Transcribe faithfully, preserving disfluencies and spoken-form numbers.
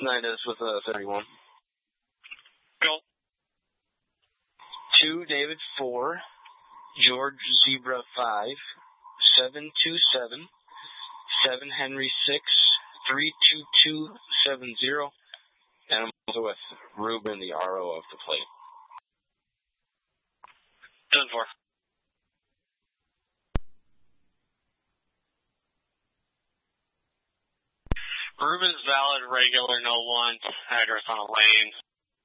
Snyder with a thirty-one. Go. Two, David, four. George, Zebra, five. Seven, two, seven. Seven, Henry, six. Three, two, two, seven, zero. And I'm also with Ruben, the R O of the plate. Ten, four. Ruben's valid, regular, no one. Address on a lane.